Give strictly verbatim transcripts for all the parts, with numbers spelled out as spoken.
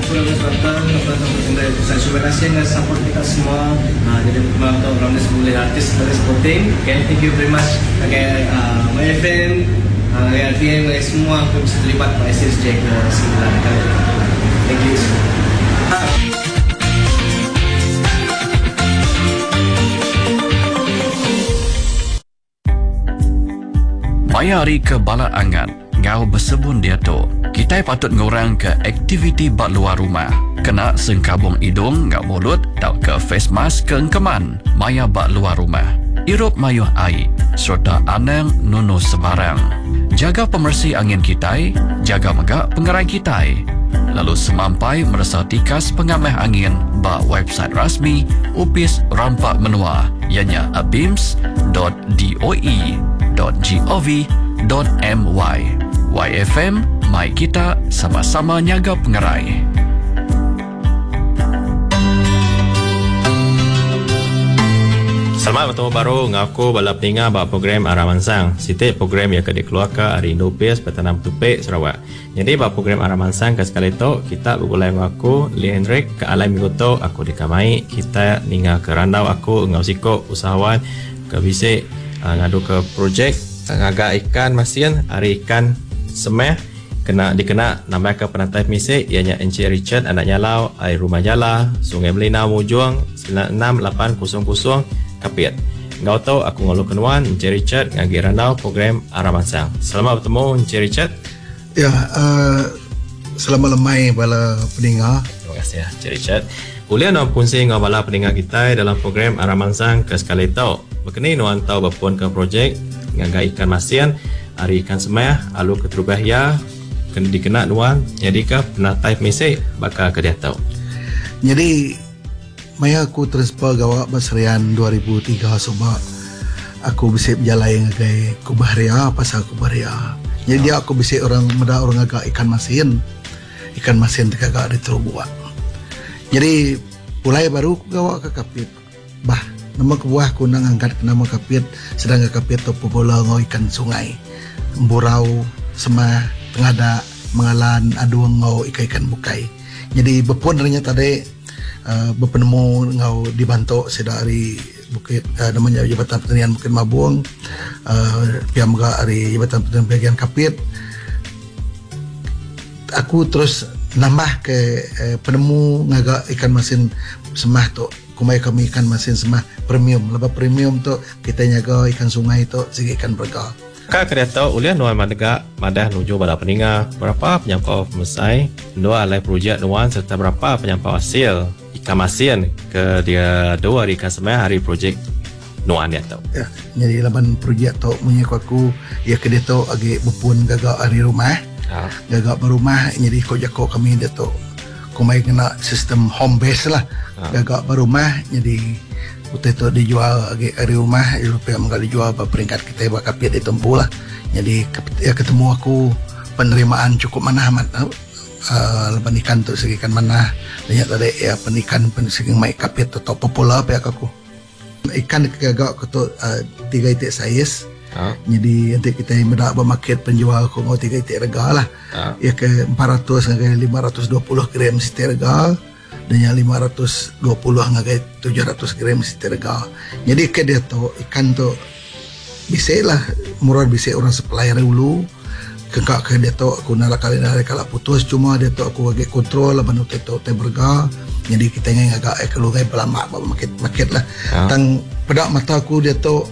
Surabaya Selatan, terima kasih dengan support kita semua. Uh, jadi untuk Ramnes boleh artis dari supporting. Okay, thank you very much. Okay, uh, my friend, uh, L T M, semua aku bisa terlibat pada S S J ke sembilan kali. Thank you. Mayari ke bala angan, ngau bersebun dia tu. Kita patut ngurang ke aktiviti bak luar rumah. Kena sengkabung hidung ngau mulut, tau ke face mask ke engkeman. Maya bak luar rumah. Irup mayuh air, serta anang nunu sebarang. Jaga pemersih angin kita, jaga megak pengerai kita. Lalu semampai merasa tikas pengamah angin bak website rasmi Upis Rampak Menua, ianya abims dot doe dot gov dot my. Y F M, mai kita sama-sama nyaga pengerai. Selamat bertemu baru ngaku bala peninga bak program Arah Mansang. Sitik program yang dikeluarkan hari Indopes Petanam Tupik Sarawak. Jadi bak program Arah Mansang ke sekali tu kita bergulai ngaku Lee Hendrik ke alai minggu tu aku dikamai kita ninga ke randau aku ngau sikok usahawan ke bisik uh, ngadu ke projek ngaga ikan masin hari ikan semeh kena dikena nama ke penantai misik ianya Encik Richard anak nyalau air rumah jala Sungai Belina Mujuang sembilan enam lapan kosong kosong Kapiat. Ngau tahu aku ngalu kenuan Encik Richard ngagi randau program Arah Mansang. Selamat bertemu Encik Richard. Ya, uh, selamat lemai bala peninga. Terima kasih ya Encik Richard. Boleh nak punsi ngau bala peninga kita dalam program Arah Mansang ke sekali tau. Berkini nuan tahu berpun ke projek ngaga ikan masian hari ikan semaya alu keterubahya kena dikena nuan jadi ke penatai mesej bakal ke dia tahu. Jadi maya aku transfer gawak basrian dua ribu tiga sebab aku bisa berjalan ngagai Kubahria pasal Kubahria. Jadi dia aku bisa orang muda orang agak ikan masin. Ikan masin tegak di terubuak. Jadi mulai baru aku gawak ke kapit. Bah, nama kebuah aku nang angkat nama kapit sedang kapit tu popola ngau ikan sungai. Burau, semah, tengada, mengalan, aduang ngau ikan-ikan bukai. Jadi berpun ternyata tadi uh, berpenemu ngau dibantu sedari bukit uh, namanya Jabatan Pertanian Bukit Mabuang uh, pihak megak dari Jabatan Pertanian bagian Kapit. Aku terus nambah ke uh, penemu ngagak ikan masin semah tu kumai kami ikan masin semah premium. Lepas premium tu kita nyaga ikan sungai tu segi ikan berga. Kak kereta ulian nuan madega madah nuju bala peninga berapa penyampau mesai dua alai projek nuan serta berapa penyampau hasil ikan masin ke dia dua hari ikan semai hari projek nuan dia tahu. Ya, jadi laban projek tu punya aku ya ke dia tu agi bupun gagak hari rumah. Ha. Gagak berumah jadi kau jako kami dia tu. Kumai kena sistem home base lah. Ha. Gagak berumah jadi Utai tu dijual lagi hari rumah, Eropia menggali jual peringkat kita bakal piat ditempuh lah. Jadi ya ketemu aku penerimaan cukup mana amat. Uh, lepas ikan tu segi ikan mana. Banyak tadi ya penikan segi mai kapit tu top popular pihak aku. Ikan kegagak tu uh, tiga itik saiz. Ha? Jadi nanti kita mendak bermarket penjual aku mau tiga itik rega lah. Ha? Ya ke empat ratus sampai lima ratus dua puluh gram setiap rega. Dan yang lima ratus dua puluh ngagai tujuh ratus gram setiap rega. Jadi ke dia tu ikan tu bisa lah murah bisa orang supplier dulu. Kekak ke dia tu aku nak kali nak kalau putus cuma dia tu aku bagi kontrol lah banu tu tu berga. Jadi kita ingin agak kalau gay pelama market market lah. Ha? Tang pedak mata aku dia tu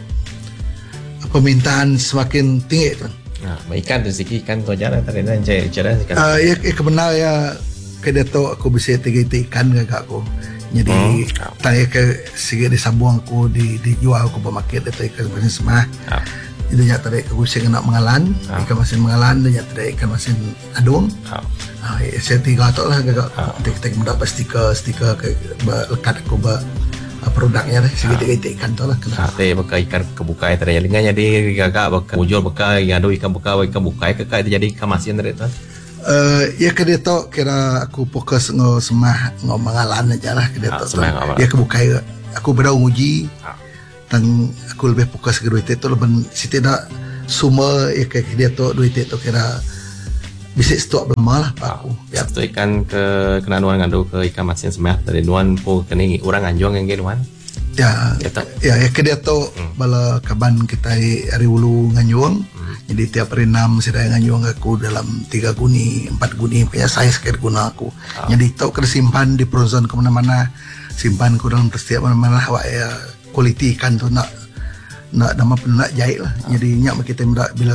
permintaan semakin tinggi tuan. Nah, ikan tu segi ikan tu jalan tadi dan cari cara ikan. Ah ya kebenar ya ke dia tu aku bisa tiga ikan gagak aku. Jadi hmm. tanya ke segi disambung aku di dijual aku bermarket dia tu ikan masin semah. Ha. Jadi nya tadi aku sing nak mengalan, ha. Ikan masin mengalan dan nya tadi ikan masin adung. Ha. Ah ya saya tiga tu lah gagak. Ha. Kita mendapat stiker stiker ke lekat aku ba produknya deh segi tiga ha. Ikan tu lah. Sate bekai ikan kebukai tadi jalingan jadi gagak bekai muncul bekai ngadu ikan bekai ikan bukai kekak jadi ikan masin tadi tu. Uh, ya ke dia tu kira aku fokus ngo semah ngo mengalan aja lah ke dia tu. Ya kebukai aku berau uji. Ha. Tang aku lebih fokus ke duit itu lebih setidak semua ya ke dia tu duit itu kira bisik stok belum lah pak aku. Ya. Satu ikan ke kena nuan ngadu ke ikan masin semat dari nuan po kening orang anjong yang ge nuan. Ya, Kita. ya, ya kedai tu hmm. bala kaban kita hari ulu nganyuang. Hmm. Jadi tiap hari enam saya nganyuang aku dalam tiga guni, empat guni, punya saya sekali guna aku. Oh. Jadi tu kena simpan di prozon ke mana-mana, simpan ku dalam setiap mana-mana. Awak ya kualiti ikan tu nak nak nama pun nak jahit lah. Oh. Jadi nyak kita bila